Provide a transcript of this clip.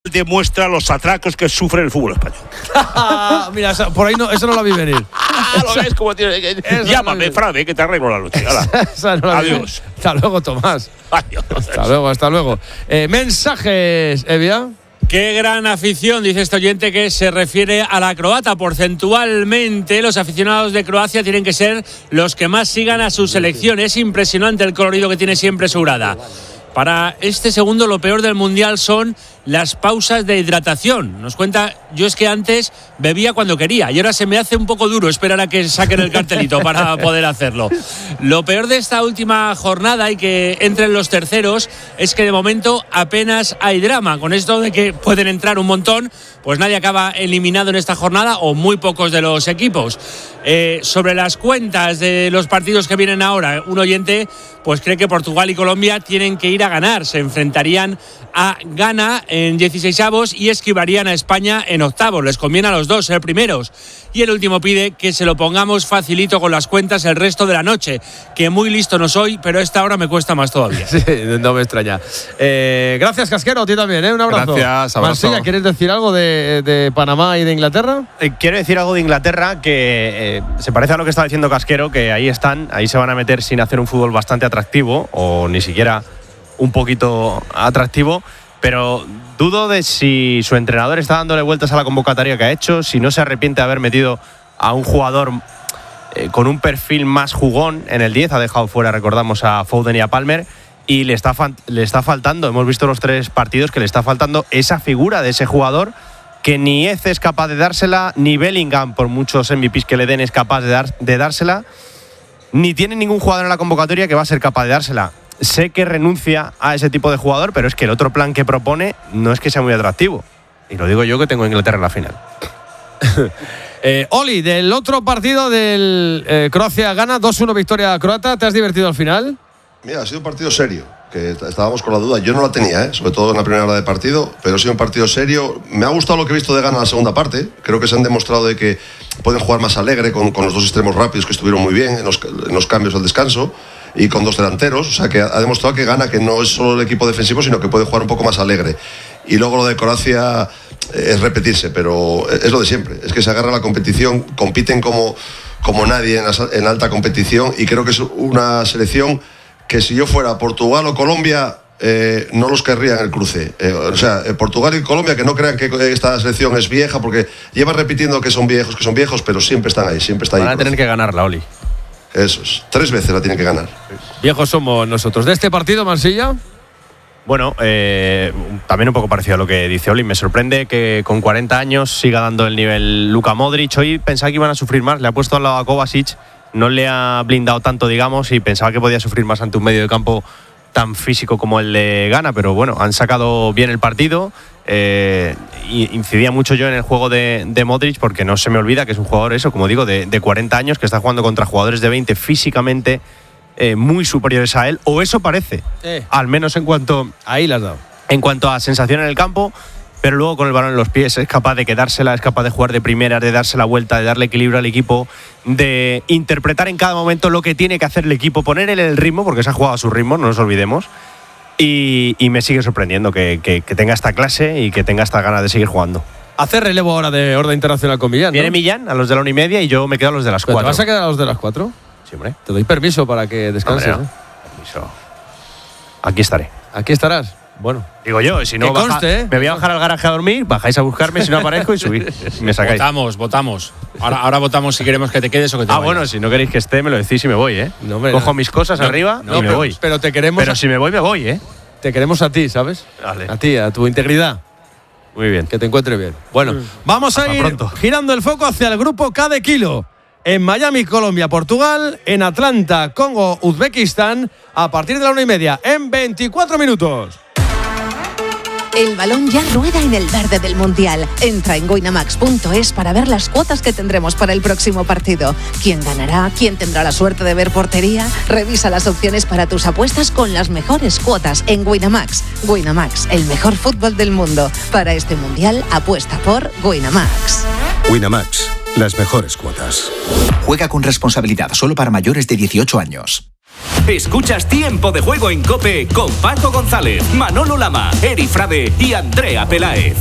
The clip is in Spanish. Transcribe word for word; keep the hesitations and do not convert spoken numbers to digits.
demuestra los atracos que sufre el fútbol español. Mira, por ahí no, eso no lo vi venir. Ah, ¿lo ves cómo tiene? Llámame, no Frade, que te arreglo la noche. No Adiós. Hasta luego, Tomás. Adiós. Hasta luego, hasta luego. Eh, mensajes, Evia. Qué gran afición, dice este oyente, que se refiere a la croata. Porcentualmente, los aficionados de Croacia tienen que ser los que más sigan a su selección. Es impresionante el colorido que tiene siempre su grada. Para este segundo, lo peor del Mundial son las pausas de hidratación. Nos cuenta, yo es que antes bebía cuando quería y ahora se me hace un poco duro esperar a que saquen el cartelito para poder hacerlo. Lo peor de esta última jornada y que entren los terceros es que de momento apenas hay drama. Con esto de que pueden entrar un montón, pues nadie acaba eliminado en esta jornada o muy pocos de los equipos. Eh, sobre las cuentas de los partidos que vienen ahora, un oyente pues cree que Portugal y Colombia tienen que ir a ganar. Se enfrentarían a Ghana en dieciseisavos y esquivarían a España en octavos. Les conviene a los dos ser primeros. Y el último pide que se lo pongamos facilito con las cuentas el resto de la noche, que muy listo no soy, pero a esta hora me cuesta más todavía. Sí, no me extraña. Eh, gracias, Casquero, a ti también, ¿eh? Un abrazo. Gracias, abrazo. Marsella, ¿quieres decir algo de, de Panamá y de Inglaterra? Eh, quiero decir algo de Inglaterra que eh, se parece a lo que estaba diciendo Casquero, que ahí están, ahí se van a meter sin hacer un fútbol bastante atractivo o ni siquiera un poquito atractivo, pero dudo de si su entrenador está dándole vueltas a la convocatoria que ha hecho, si no se arrepiente de haber metido a un jugador eh, con un perfil más jugón en el diez. Ha dejado fuera, recordamos, a Foden y a Palmer, y le está, le está faltando, hemos visto los tres partidos que le está faltando esa figura de ese jugador que ni Eze es capaz de dársela, ni Bellingham, por muchos M V Pes que le den, es capaz de, dar, de dársela, ni tiene ningún jugador en la convocatoria que va a ser capaz de dársela. Sé que renuncia a ese tipo de jugador, pero es que el otro plan que propone no es que sea muy atractivo. Y lo digo yo, que tengo a Inglaterra en la final. eh, Oli, del otro partido del eh, Croacia-Ghana, dos uno victoria croata, ¿te has divertido al final? Mira, ha sido un partido serio, que estábamos con la duda. Yo no la tenía, ¿eh? Sobre todo en la primera hora de partido, pero ha sido un partido serio. Me ha gustado lo que he visto de Ghana en la segunda parte. Creo que se han demostrado de que pueden jugar más alegre con, con los dos extremos rápidos, que estuvieron muy bien en los, en los cambios al descanso, y con dos delanteros. O sea, que ha demostrado que Ghana, que no es solo el equipo defensivo, sino que puede jugar un poco más alegre. Y luego lo de Croacia es repetirse, pero es lo de siempre. Es que se agarra a la competición, compiten como, como nadie en, la, en alta competición, y creo que es una selección que si yo fuera Portugal o Colombia, eh, no los querría en el cruce. Eh, o sea, eh, Portugal y Colombia, que no crean que esta selección es vieja, porque llevan repitiendo que son viejos, que son viejos, pero siempre están ahí, siempre está ahí. Van a tener que ganarla, Oli. Eso es, tres veces la tienen que ganar. Viejos somos nosotros. ¿De este partido, Marsella? Bueno, eh, también un poco parecido a lo que dice Oli. Me sorprende que con cuarenta años siga dando el nivel Luka Modric. Hoy pensaba que iban a sufrir más, le ha puesto al lado a Kovacic, no le ha blindado tanto, digamos, y pensaba que podía sufrir más ante un medio de campo tan físico como el de Ghana, pero bueno, han sacado bien el partido. Eh, incidía mucho yo en el juego de, de Modric, porque no se me olvida que es un jugador, eso, como digo, de, de cuarenta años, que está jugando contra jugadores de veinte físicamente eh, muy superiores a él, o eso parece, eh. al menos en cuanto, ahí las has dado. En cuanto a sensación en el campo. Pero luego con el balón en los pies es capaz de quedársela, es capaz de jugar de primera, de darse la vuelta, de darle equilibrio al equipo, de interpretar en cada momento lo que tiene que hacer el equipo, poner el ritmo, porque se ha jugado a su ritmo, no nos olvidemos. Y, y me sigue sorprendiendo que, que, que tenga esta clase y que tenga esta ganas de seguir jugando. Hace relevo ahora de orden internacional con Millán, ¿no? Viene Millán a los de la una y media y yo me quedo a los de las cuatro. ¿Te vas a quedar a los de las cuatro? Sí, hombre. Te doy permiso para que descanses. No, no. ¿eh? Permiso. Aquí estaré. Aquí estarás. Bueno, digo yo, si no, baja, conste, ¿eh? Me voy a bajar al garaje a dormir, bajáis a buscarme si no aparezco y subir. Y me sacáis. Votamos, votamos. Ahora, ahora votamos si queremos que te quedes o que te Ah, vayas. bueno, si no queréis que esté, me lo decís y me voy, ¿eh? No, hombre, Cojo no. mis cosas no, arriba no, y me pero, voy. Pero te queremos. Pero a, si me voy, me voy, ¿eh? Te queremos a ti, ¿sabes? Vale. A ti, a tu integridad. Muy bien. Que te encuentre bien. Bueno, mm. vamos a Hasta ir pronto. girando el foco hacia el grupo K de Kilo. En Miami, Colombia, Portugal. En Atlanta, Congo, Uzbekistán. A partir de la una y media, en veinticuatro minutos. El balón ya rueda en el verde del Mundial. Entra en winamax punto es para ver las cuotas que tendremos para el próximo partido. ¿Quién ganará? ¿Quién tendrá la suerte de ver portería? Revisa las opciones para tus apuestas con las mejores cuotas en Winamax. Winamax, el mejor fútbol del mundo. Para este Mundial, apuesta por Winamax. Winamax, las mejores cuotas. Juega con responsabilidad, solo para mayores de dieciocho años. Escuchas Tiempo de Juego en COPE con Paco González, Manolo Lama, Eri Frade y Andrea Peláez.